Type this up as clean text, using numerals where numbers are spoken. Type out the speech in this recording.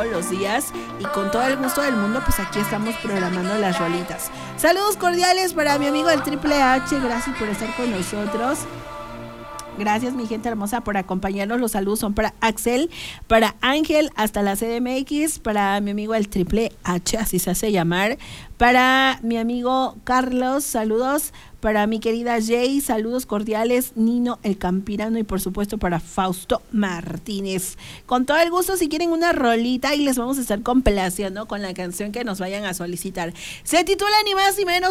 todos los días y con todo el gusto del mundo, pues aquí estamos programando las rolitas. Saludos cordiales para mi amigo el Triple H, gracias por estar con nosotros. Gracias mi gente hermosa por acompañarnos. Los saludos son para Axel, para Ángel hasta la CDMX, para mi amigo el Triple H, así se hace llamar, para mi amigo Carlos, saludos, para mi querida Jay, saludos cordiales, Nino el Campirano y por supuesto para Fausto Martínez. Con todo el gusto, si quieren una rolita y les vamos a estar complaciendo con la canción que nos vayan a solicitar. Se titula ni más ni menos